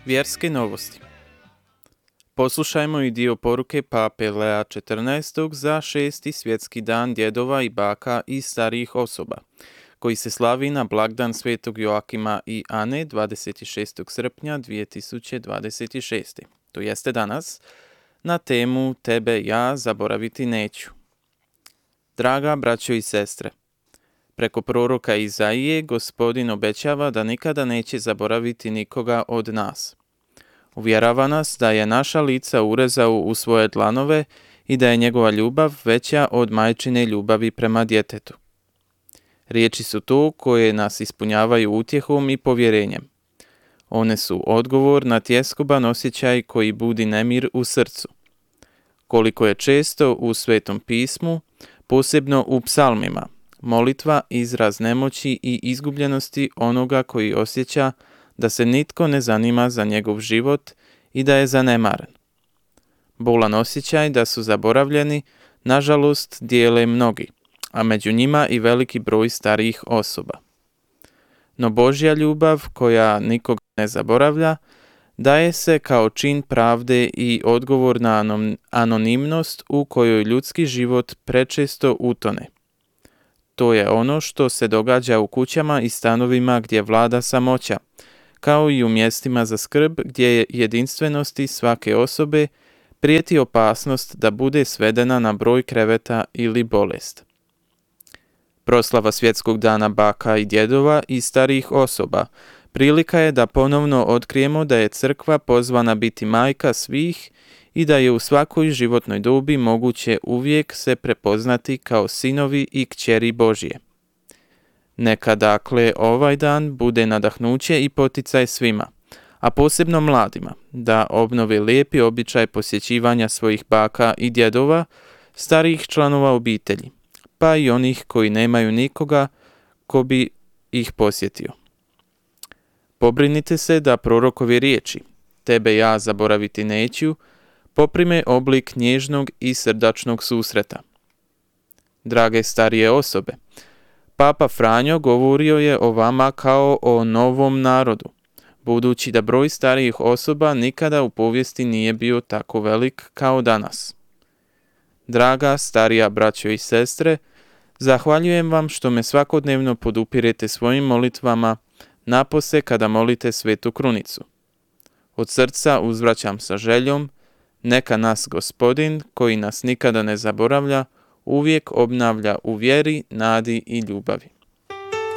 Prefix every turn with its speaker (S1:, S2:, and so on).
S1: Vjerske novosti. Poslušajmo i dio poruke Pape Lea XIV za 6. svjetski dan djedova i baka i starijih osoba, koji se slavi na blagdan svetog Joakima i Ane 26. srpnja 2026. To jeste danas, na temu Tebe ja zaboraviti neću. Draga braćo i sestre, preko proroka Izaije Gospodin obećava da nikada neće zaboraviti nikoga od nas. Uvjerava nas da je naša lica urezao u svoje dlanove i da je njegova ljubav veća od majčine ljubavi prema djetetu. Riječi su to koje nas ispunjavaju utjehom i povjerenjem. One su odgovor na tjeskoban osjećaj koji budi nemir u srcu. Koliko je često u Svetom pismu, posebno u psalmima, molitva izraz nemoći i izgubljenosti onoga koji osjeća da se nitko ne zanima za njegov život i da je zanemaren. Bolan osjećaj da su zaboravljeni, nažalost, dijele mnogi, a među njima i veliki broj starijih osoba. No Božja ljubav, koja nikoga ne zaboravlja, daje se kao čin pravde i odgovor na anonimnost u kojoj ljudski život prečesto utone. To je ono što se događa u kućama i stanovima gdje vlada samoća, kao i u mjestima za skrb gdje je jedinstvenosti svake osobe prijeti opasnost da bude svedena na broj kreveta ili bolest. Proslava svjetskog dana baka i djedova i starijih osoba prilika je da ponovno otkrijemo da je crkva pozvana biti majka svih i da je u svakoj životnoj dobi moguće uvijek se prepoznati kao sinovi i kćeri Božje. Neka dakle ovaj dan bude nadahnuće i poticaj svima, a posebno mladima, da obnove lijepi običaj posjećivanja svojih baka i djedova, starijih članova obitelji, pa i onih koji nemaju nikoga ko bi ih posjetio. Pobrinite se da prorokove riječi, Tebe ja zaboraviti neću, poprime oblik nježnog i srdačnog susreta. Drage starije osobe, Papa Franjo govorio je o vama kao o novom narodu, budući da broj starijih osoba nikada u povijesti nije bio tako velik kao danas. Draga starija braćo i sestre, zahvaljujem vam što me svakodnevno podupirete svojim molitvama, napose kada molite Svetu Krunicu. Od srca uzvraćam sa željom, neka nas Gospodin, koji nas nikada ne zaboravlja, uvijek obnavlja u vjeri, nadi i ljubavi.